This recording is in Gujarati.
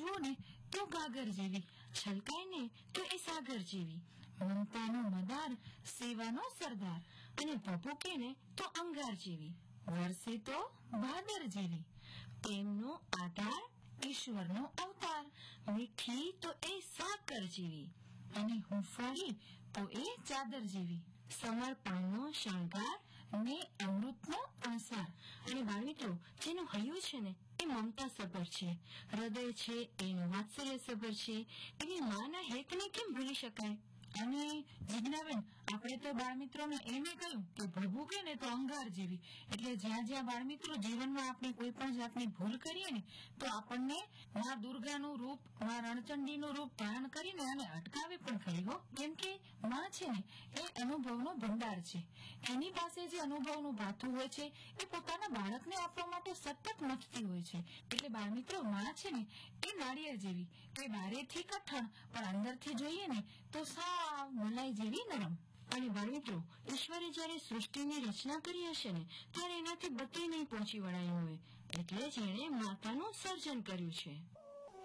જુઓ ને તો ગાગર જેવી, છલકાય ને તો એ સાગર જેવી, મમતાનો મદાર, સેવાનો સરદાર, અને ભભૂકે ને તો અંગાર જેવી, વરસે તો ભાદર જેવી, પ્રેમનો આધાર, ઈશ્વરનો અવતાર, મીઠી તો એ સાકર જેવી, અને હુંફાળી તો એ ચાદર જેવી, સમર્પણનો શણગાર ને અમૃતનો આસાર. અને બાળમિત્રો, જેનું હૈયું છે ને એ મમતા સભર છે, હૃદય છે એનું વાત્સલ્ય સભર છે, એની માના હેતને કેમ ભૂલી શકાય? અને જીજ્ઞાબેન, આપણે તો બાળમિત્રોને એમ કહ્યું કે ભભૂકે ને તો અંગાર જેવી, એટલે જ્યાં જ્યાં બાળમિત્રો જીવનમાં આપણે કોઈ પણ જાતની ભૂલ કરીએ ને તો આપણને મા દુર્ગાનું રૂપ, મા રણચંડીનું રૂપ ધારણ કરીને અને અટકાવે પણ ખરી હો. કેમ કે મા છે ને એ અનુભવનો ભંડાર છે. એની પાસે જે અનુભવનું ભાથું હોય છે એ પોતાના બાળકને આપવા માટે સતત મથતી હોય છે. એટલે બાળમિત્રો, મા છે ને એ નાળિયેર જેવી, કે બારેથી કઠણ પણ અંદરથી જોઈએ ને તો સાવ મલાઈ જેવી નરમ. અને બાળમિત્રો, ઈશ્વરે જયારે સૃષ્ટિની રચના કરી હશે ને ત્યારે એનાથી બધી નહીં પહોંચી વળાયું હોય, એટલે જ એણે માતાનું સર્જન કર્યું છે.